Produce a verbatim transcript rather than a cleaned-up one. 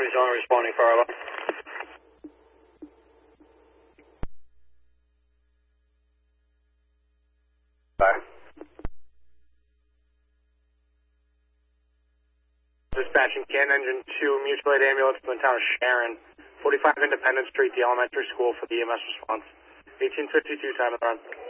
company's only responding fire alarm. Fire. Dispatching Canton Engine two, mutual aid ambulance from the town of Sharon, forty-five Independence Street, the elementary school for the E M S response. eighteen fifty-two, time of the run.